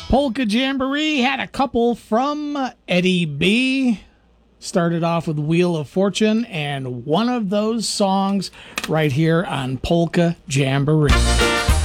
Polka Jamboree had a couple from Eddie B. Started off with Wheel of Fortune, and one of those songs right here on Polka Jamboree.